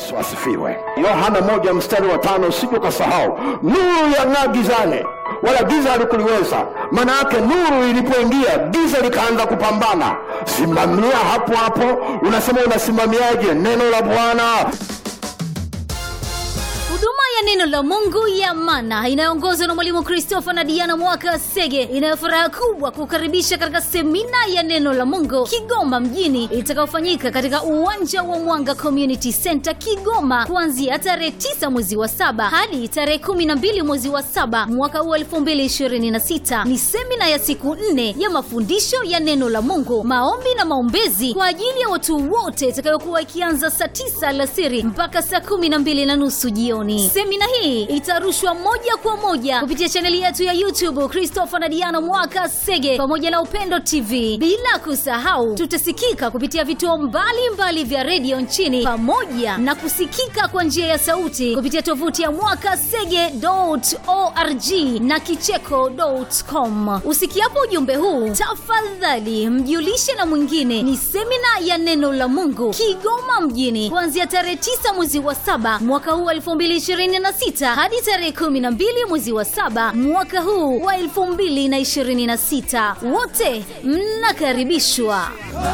Yesu asifiwe. Yohana 1:5 usije ukasahau. Nuru yang'aa gizani, wala giza halikuliweza. Maana yake nuru ilipoingia, giza likaanza kupambana. Simamia hapo hapo. Unasema unasimamiaje neno la Bwana? Huduma ya neno la Mungu ya Mana inayoongozwa na Mwalimu Christopher na Diana Mwakasege inayofuraha kubwa kukaribisha katika semina ya neno la Mungu Kigoma mjini itakayofanyika katika uwanja wa Mwanga Community Center Kigoma kuanzia tarehe 9 mwezi wa 7 hadi tarehe 12 mwezi wa 7 mwaka 2026. Ni semina ya siku 4 ya mafundisho ya neno la Mungu, maombi na maombezi kwa ajili ya watu wote itakayokuwa ikianza saa 9 alasiri mpaka saa 12:30 jioni. Semina hii itarushwa moja kwa moja kupitia chaneli yetu ya YouTube Christopher na Diana Mwakasege pamoja na Upendo TV. Bila kusahau tutasikika kupitia vituo mbalimbali vya radio nchini pamoja na kusikika kwa njia ya sauti kupitia tovuti ya mwakasege.org na kicheko.com. Usikiapo ujumbe huu, tafadhali mjulishe na mwingine. Ni semina ya neno la Mungu Kigoma mjini kuanzia tarehe 9 mwezi wa 7 mwaka huu 2026 hadi tarehe 12 mwezi wa 7 mwaka huu wa 2026. Wote mnakaribishwa.